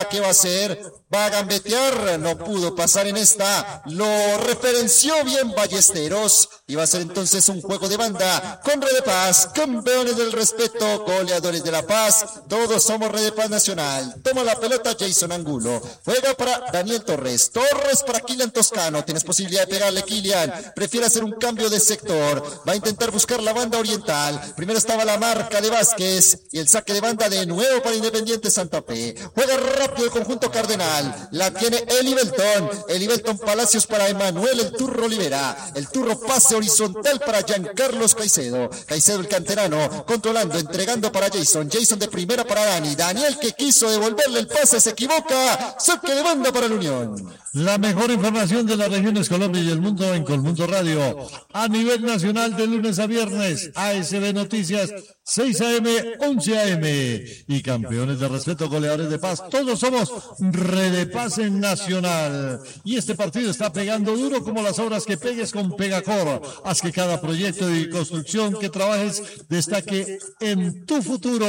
¿qué va a hacer? Va a gambetear, no pudo pasar en esta, lo referenció bien Ballesteros, y va a ser entonces un juego de banda con Red de Paz, campeones del respeto, goleadores de la paz, todos somos Red de Paz Nacional. Toma la pelota Jason Angulo, juega para Daniel Torres, Torres para Kylian Toscano, tienes posibilidad de pegarle Kylian, prefiere hacer un cambio de sector, va a intentar buscar la banda oriental, primero estaba la marca de Vázquez, y el saque de banda de nuevo para Independiente Santa Fe, juega rápido el conjunto Cardenal, la tiene Elibelton Palacios para Emanuel el Turro Olivera, el Turro pase horizontal para Giancarlos Caicedo, Caicedo el canterano, controlando, entregando para Jason de primera para Daniel que quiso devolverle el pase, se equivoca, saque de banda para la Unión. La mejor información de las regiones Colombia y el mundo en Colmundo Radio, a nivel nacional de lunes a viernes, ASB Noticias, 6 AM, 11 AM, y campeones de respeto, goleadores de paz, todos somos Red de Paz en Nacional, y este partido está pegando duro como las obras que pegues con Pegacor, haz que cada proyecto de construcción que trabajes destaque en tu futuro.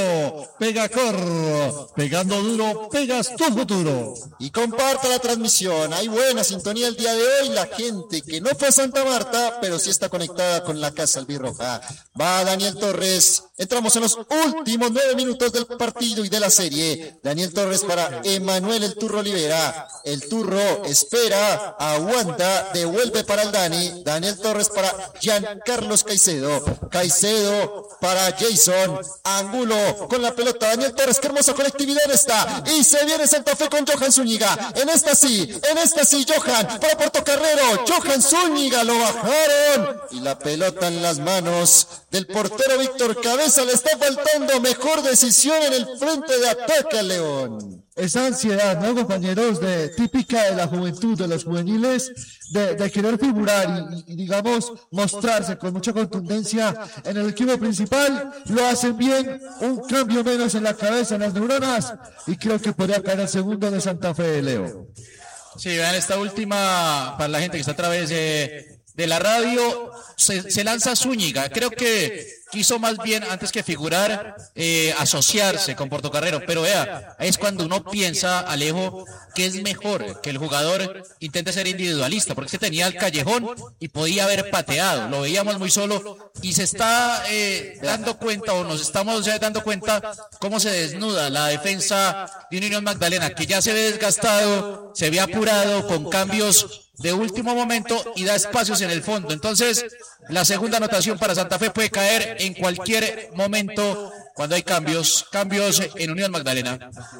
Pegacor, pegando duro, pegas tu futuro. Y comparta la transmisión, hay buena sintonía el día de hoy, la gente que no fue a Santa Marta, pero sí está conectada con la Casa Albirroja. Va Daniel Torres, entramos en los últimos 9 minutos del partido y de la serie. Daniel Torres para Emanuel el Turro Olivera, el Turro espera, aguanta, devuelve para el Daniel Torres para Giancarlos Caicedo, Caicedo para Jason Angulo con la pelota, Daniel Torres, qué hermosa colectividad está, y se viene Santa Fe con Johan Zúñiga, en esta sí, Johan para Portocarrero, Johan Zúñiga, lo bajaron, y la pelota en las manos del portero Víctor Cabeza, le está faltando mejor decisión en el frente de ataque al León. Esa ansiedad, ¿no, compañeros? Típica de la juventud, de los juveniles, de querer figurar y digamos, mostrarse con mucha contundencia en el equipo principal, lo hacen bien, un cambio menos en la cabeza, en las neuronas, y creo que podría caer el segundo de Santa Fe de Leo. Sí, vean esta última, para la gente que está a través de la radio, se lanza Zúñiga, creo que quiso más bien, antes que figurar, asociarse con Portocarrero, pero vea, es cuando uno piensa, Alejo, que es mejor que el jugador intente ser individualista, porque es que tenía el callejón y podía haber pateado, lo veíamos muy solo, y se está dando cuenta, o nos estamos ya dando cuenta, cómo se desnuda la defensa de Unión Magdalena, que ya se ve desgastado, se ve apurado, con cambios de último momento y da espacios en el fondo. Entonces, la segunda anotación para Santa Fe puede caer en cualquier momento cuando hay cambios en Unión Magdalena.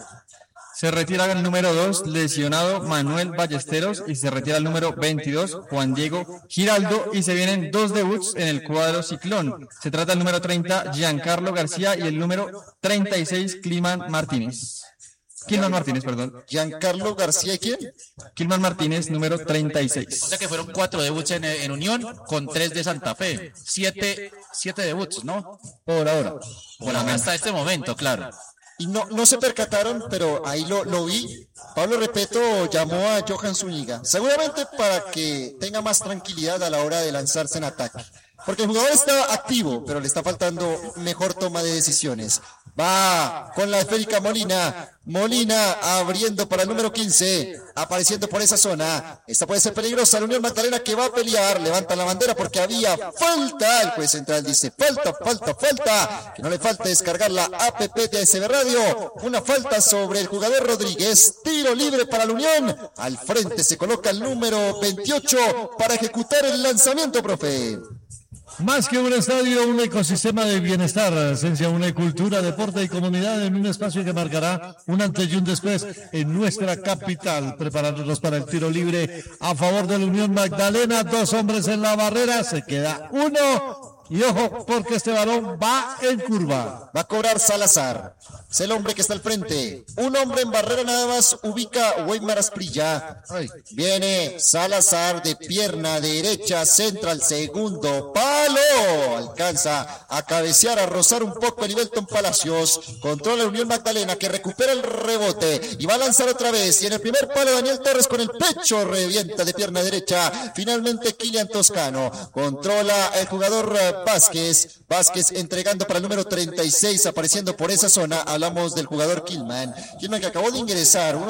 Se retira el número 2, lesionado Manuel Ballesteros, y se retira el número 22, Juan Diego Giraldo, y se vienen 2 debuts en el cuadro Ciclón. Se trata del número 30, Giancarlo García, y el número 36, Kilman Martínez, perdón. Giancarlo García, ¿y quién? Kilman Martínez, número 36. O sea que fueron 4 debuts en Unión, con 3 de Santa Fe. 7 debuts, ¿no? Por ahora. Hasta este momento, claro. Y no se percataron, pero ahí lo vi. Pablo Repeto llamó a Johan Zúñiga, seguramente para que tenga más tranquilidad a la hora de lanzarse en ataque. Porque el jugador está activo, pero le está faltando mejor toma de decisiones. Va con la esférica Molina abriendo para el número 15, apareciendo por esa zona. Esta puede ser peligrosa, la Unión Magdalena que va a pelear, levanta la bandera porque había falta. El juez central dice falta, que no le falte descargar la APP de ASB Radio. Una falta sobre el jugador Rodríguez, tiro libre para la Unión. Al frente se coloca el número 28 para ejecutar el lanzamiento, profe. Más que un estadio, un ecosistema de bienestar, esencia, una cultura, deporte y comunidad en un espacio que marcará un antes y un después en nuestra capital. Preparándonos para el tiro libre a favor de la Unión Magdalena. 2 hombres en la barrera, se queda 1. Y ojo, porque este balón va en curva. Va a cobrar Salazar. Es el hombre que está al frente. Un hombre en barrera nada más ubica Weimar Asprilla. Viene Salazar de pierna derecha, centra al segundo palo. Alcanza a cabecear, a rozar un poco el Ibelton Palacios. Controla la Unión Magdalena que recupera el rebote y va a lanzar otra vez. Y en el primer palo Daniel Torres con el pecho revienta de pierna derecha. Finalmente Kylian Toscano. Controla el jugador Vázquez entregando para el número 36, apareciendo por esa zona. Hablamos del jugador Kilman que acabó de ingresar.